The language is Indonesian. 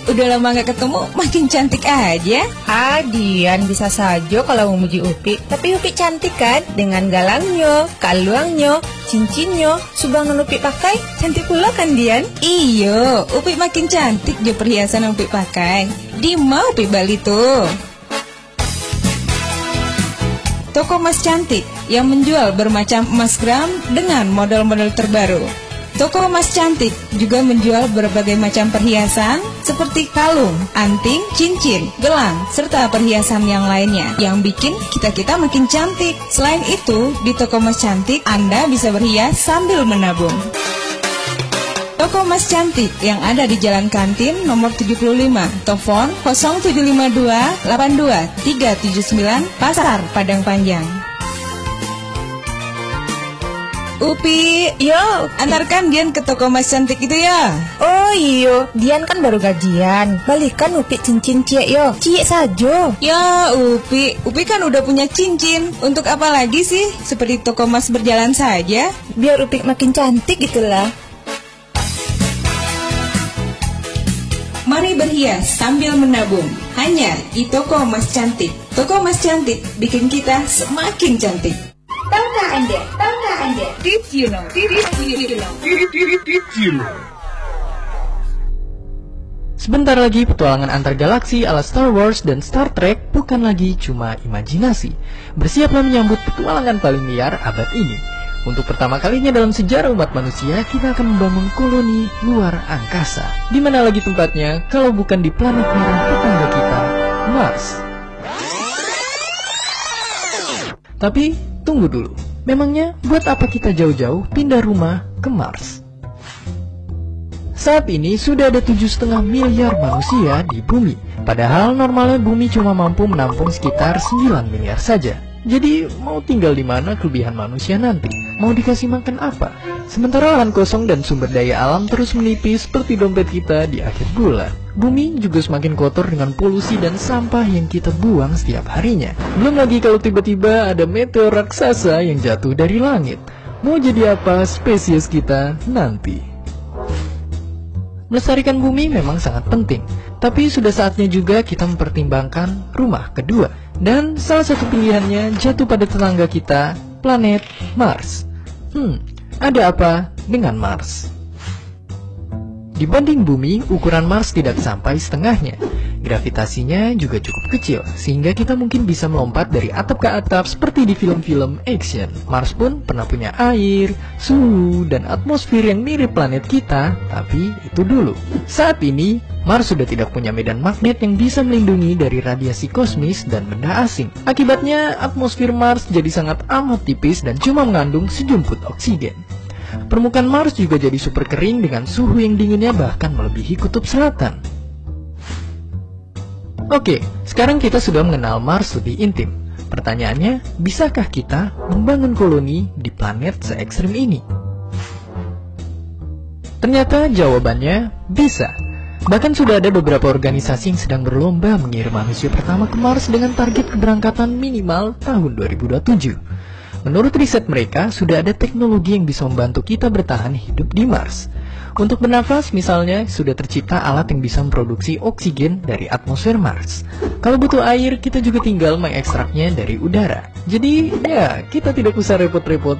udah lama gak ketemu, makin cantik aja. Dian bisa saja kalau memuji Upi. Tapi Upi cantik kan? Dengan galangnya, kaluangnya, cincinnya, subangan Upi pakai. Cantik pula kan Dian? Iyo, Upi makin cantik dia perhiasan yang Upi pakai. Di mau Upi Bali tuh. Toko emas cantik yang menjual bermacam emas gram dengan model-model terbaru. Toko emas cantik juga menjual berbagai macam perhiasan seperti kalung, anting, cincin, gelang, serta perhiasan yang lainnya yang bikin kita makin cantik. Selain itu, di toko emas cantik Anda bisa berhias sambil menabung. Toko emas cantik yang ada di Jalan Kantin nomor 75, telepon 0752 82 379, Pasar Padang Panjang. Upi, Yo, antarkan Dian ke toko emas cantik itu ya. oh iyo, Dian kan baru gajian. Balikan Upi cincin cie yo, cie saja. Ya Upi kan udah punya cincin. Untuk apa lagi sih? Seperti toko emas berjalan saja. Biar Upi makin cantik gitulah. Mari berhias sambil menabung. Hanya di toko emas cantik. Toko emas cantik bikin kita semakin cantik. Tahukah Anda? Did you know? Sebentar lagi petualangan antar galaksi ala Star Wars dan Star Trek bukan lagi cuma imajinasi. Bersiaplah menyambut petualangan paling liar abad ini. Untuk pertama kalinya dalam sejarah umat manusia, kita akan membangun koloni luar angkasa. Di mana lagi tempatnya kalau bukan di planet merah tetangga kita, Mars. Tapi tunggu dulu. Memangnya buat apa kita jauh-jauh pindah rumah ke Mars? Saat ini sudah ada 7,5 miliar manusia di bumi. Padahal normalnya bumi cuma mampu menampung sekitar 9 miliar saja. Jadi mau tinggal di mana kelebihan manusia nanti? Mau dikasih makan apa? Sementara lahan kosong dan sumber daya alam terus menipis seperti dompet kita di akhir bulan. Bumi juga semakin kotor dengan polusi dan sampah yang kita buang setiap harinya. Belum lagi kalau tiba-tiba ada meteor raksasa yang jatuh dari langit. Mau jadi apa spesies kita nanti? Melestarikan bumi memang sangat penting, tapi sudah saatnya juga kita mempertimbangkan rumah kedua. Dan salah satu pilihannya jatuh pada tetangga kita, planet Mars. Ada apa dengan Mars? Dibanding bumi, ukuran Mars tidak sampai setengahnya. Gravitasinya juga cukup kecil, sehingga kita mungkin bisa melompat dari atap ke atap seperti di film-film action. Mars pun pernah punya air, suhu, dan atmosfer yang mirip planet kita, tapi itu dulu. Saat ini, Mars sudah tidak punya medan magnet yang bisa melindungi dari radiasi kosmis dan benda asing. Akibatnya, atmosfer Mars jadi sangat amat tipis dan cuma mengandung sejumput oksigen. Permukaan Mars juga jadi super kering dengan suhu yang dinginnya bahkan melebihi kutub selatan. Oke, sekarang kita sudah mengenal Mars lebih intim. Pertanyaannya, bisakah kita membangun koloni di planet se-ekstrim ini? Ternyata jawabannya bisa. Bahkan sudah ada beberapa organisasi yang sedang berlomba mengirim manusia pertama ke Mars dengan target keberangkatan minimal tahun 2027. Menurut riset mereka, sudah ada teknologi yang bisa membantu kita bertahan hidup di Mars. Untuk bernafas, misalnya, sudah tercipta alat yang bisa memproduksi oksigen dari atmosfer Mars. Kalau butuh air, kita juga tinggal mengekstraknya dari udara. Jadi, ya, kita tidak usah repot-repot